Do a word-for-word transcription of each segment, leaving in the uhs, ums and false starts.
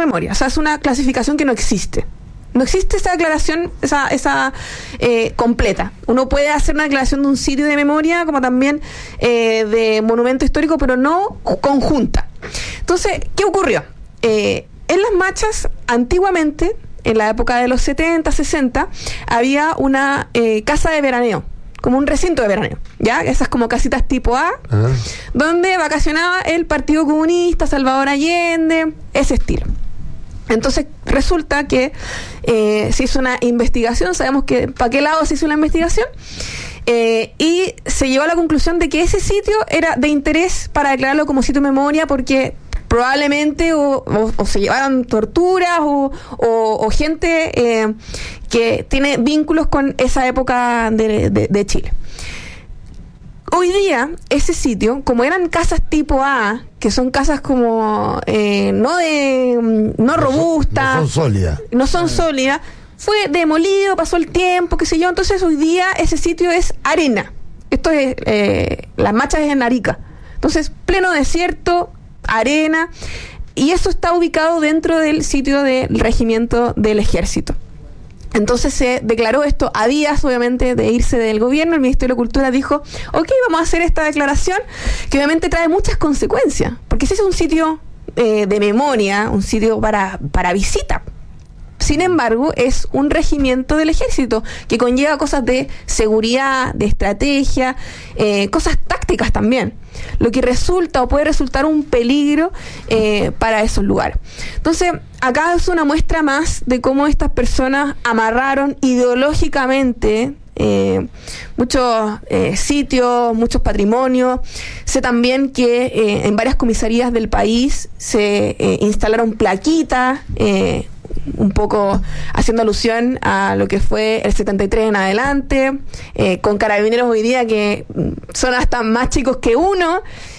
memoria. O sea, es una clasificación que no existe. No existe esa declaración, esa, esa eh, completa. Uno puede hacer una declaración de un sitio de memoria, como también eh, de monumento histórico, pero no conjunta. Entonces, ¿qué ocurrió? Eh, en Las Machas, antiguamente, en la época de los setenta, sesenta, había una eh, casa de veraneo, como un recinto de veraneo, ¿ya? Esas como casitas tipo A, uh-huh. donde vacacionaba el Partido Comunista, Salvador Allende, ese estilo. Entonces resulta que eh, se hizo una investigación, sabemos que para qué lado se hizo la investigación, eh, y se llegó a la conclusión de que ese sitio era de interés para declararlo como sitio de memoria porque probablemente o, o, o se llevaron torturas o, o, o gente eh, que tiene vínculos con esa época de, de, de Chile. Hoy día, ese sitio, como eran casas tipo A, que son casas como eh, no de no robustas, no son sólidas, no son sólidas, fue demolido, pasó el tiempo, qué sé yo. Entonces hoy día ese sitio es arena. Esto es eh, Las Machas es en Arica. Entonces pleno desierto, arena, y eso está ubicado dentro del sitio del regimiento del ejército. Entonces se declaró esto a días, obviamente, de irse del gobierno. El Ministerio de Cultura dijo, ok, vamos a hacer esta declaración, que obviamente trae muchas consecuencias, porque ese es un sitio eh, de memoria, un sitio para, para visita. Sin embargo, es un regimiento del ejército que conlleva cosas de seguridad, de estrategia, eh, cosas tácticas también, lo que resulta o puede resultar un peligro eh, para esos lugares. Entonces, acá es una muestra más de cómo estas personas amarraron ideológicamente eh, muchos eh, sitios, muchos patrimonios. Sé también que eh, en varias comisarías del país se eh, instalaron plaquitas, eh, un poco haciendo alusión a lo que fue el setenta y tres en adelante, eh, con carabineros hoy día que son hasta más chicos que uno,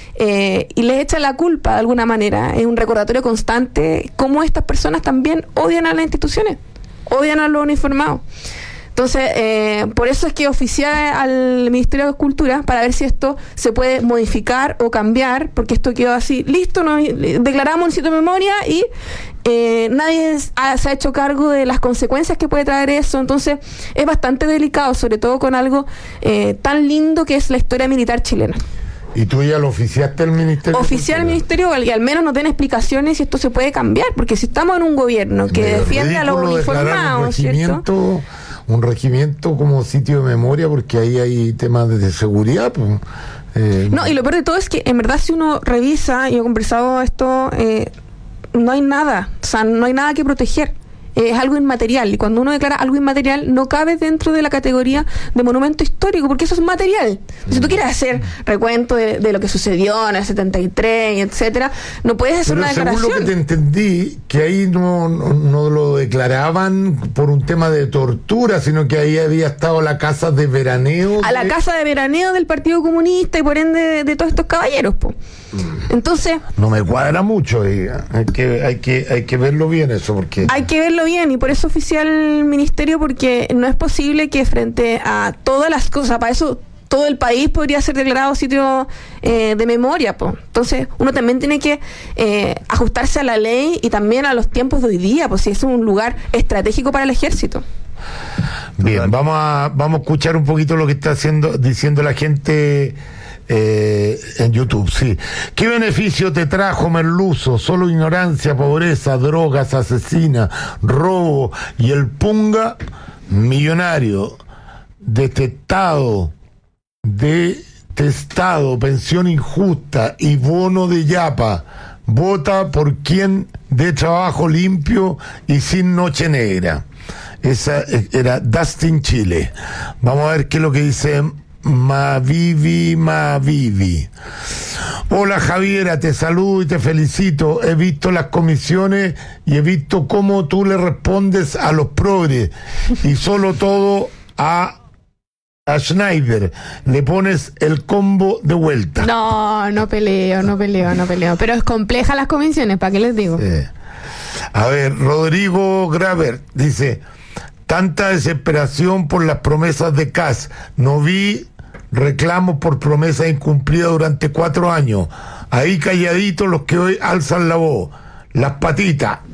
eh, y les echan la culpa de alguna manera. Es un recordatorio constante cómo estas personas también odian a las instituciones, odian a los uniformados. Entonces, eh, por eso es que oficié al Ministerio de Cultura para ver si esto se puede modificar o cambiar, porque esto quedó así, listo, nos declaramos un sitio de memoria y eh, nadie ha, se ha hecho cargo de las consecuencias que puede traer eso. Entonces, es bastante delicado, sobre todo con algo eh, tan lindo que es la historia militar chilena. ¿Y tú ya lo oficiaste al Ministerio? Oficiar al Ministerio y al menos nos den explicaciones si esto se puede cambiar, porque si estamos en un gobierno que Medio defiende a los uniformados, ¿cierto? Un regimiento como sitio de memoria, porque ahí hay temas de seguridad, pues. Eh, no, y lo peor de todo es que en verdad si uno revisa, y he conversado esto, eh, no hay nada, o sea, no hay nada que proteger. Eh, es algo inmaterial, y cuando uno declara algo inmaterial no cabe dentro de la categoría de monumento histórico, porque eso es material. Si tú quieres hacer recuento de, de lo que sucedió en el setenta y tres, etcétera, no puedes hacer Pero una declaración. Según lo que te entendí, que ahí no, no, no lo declaraban por un tema de tortura, sino que ahí había estado la casa de veraneo. A de... la casa de veraneo del Partido Comunista y por ende de, de todos estos caballeros, po. Entonces no me cuadra mucho, eh. hay que hay que hay que verlo bien eso, porque hay que verlo bien, y por eso oficié al ministerio, porque no es posible que frente a todas las cosas, para eso todo el país podría ser declarado sitio eh, de memoria, po. Entonces uno también tiene que eh, ajustarse a la ley y también a los tiempos de hoy día, pues si es un lugar estratégico para el ejército. Bien, vamos a vamos a escuchar un poquito lo que está haciendo diciendo la gente Eh, en YouTube, sí. ¿Qué beneficio te trajo Merluzo? Solo ignorancia, pobreza, drogas, asesina, robo y el punga millonario, detestado, detestado, pensión injusta y bono de yapa. Vota por quien dé trabajo limpio y sin noche negra. Esa era Dustin Chile. Vamos a ver qué es lo que dice Mavivi, Mavivi. Hola Javiera, te saludo y te felicito. He visto las comisiones y he visto cómo tú le respondes a los progres y solo todo a a Schneider le pones el combo de vuelta. No, no peleo, no peleo, no peleo. Pero es compleja las comisiones, ¿para qué les digo? Sí. A ver, Rodrigo Graver dice: tanta desesperación por las promesas de Kast. No vi reclamos por promesas incumplidas durante cuatro años. Ahí calladitos los que hoy alzan la voz. Las patitas.